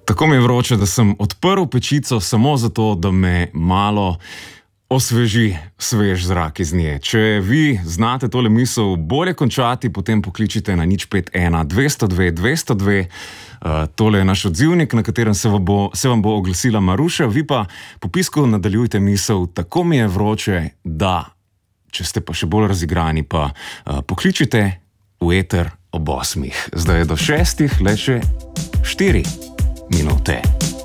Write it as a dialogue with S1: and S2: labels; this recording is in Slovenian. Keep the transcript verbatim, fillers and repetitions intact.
S1: Tako mi je vroče, da sem odprl pečico samo zato, da me malo osveži svež zrak iz nje. Če vi znate tole misel bolje končati, potem pokličite na nič pet ena dvesto dve dvesto dve. Uh, tole je naš odzivnik, na katerem se vam bo, se vam bo oglasila Maruša. Vi pa po pisku nadaljujte misel, tako mi je vroče, da, če ste pa še bolj razigrani, pa uh, pokličite v eter ob osmih. Zdaj je do šestih le še štiri minute.